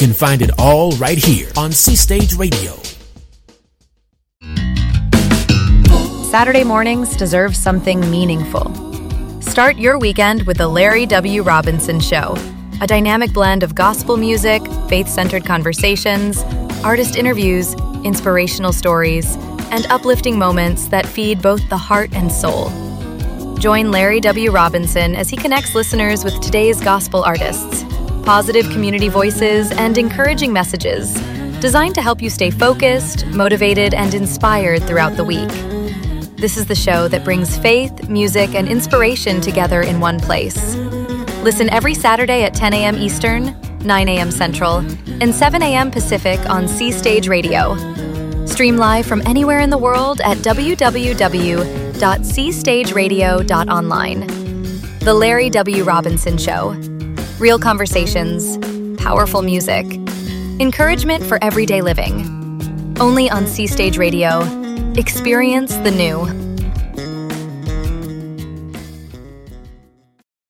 You can find it all right here on C Stage Radio. Saturday mornings deserve something meaningful. Start your weekend with The Larry W. Robinson Show, a dynamic blend of gospel music, faith-centered conversations, artist interviews, inspirational stories, and uplifting moments that feed both the heart and soul. Join Larry W. Robinson as he connects listeners with today's gospel artists, positive community voices, and encouraging messages designed to help you stay focused, motivated, and inspired throughout the week. This is the show that brings faith, music, and inspiration together in one place. Listen every Saturday at 10 a.m. Eastern, 9 a.m. Central, and 7 a.m. Pacific on C Stage Radio. Stream live from anywhere in the world at www.cstageradio.online. The Larry W. Robinson Show. Real conversations, powerful music, encouragement for everyday living. Only on C Stage Radio. Experience the new.